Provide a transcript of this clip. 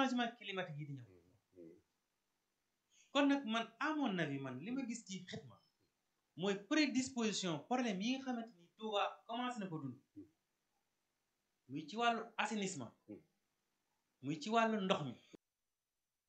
changement climatique yi di ñëw kon nag man à mon avis man li ma gis ci xidma mooy prédisposition problème yi nga xamante ni Touba commencé na ko dund muy ci wàllu assainissement muy ci wàllu ndox mi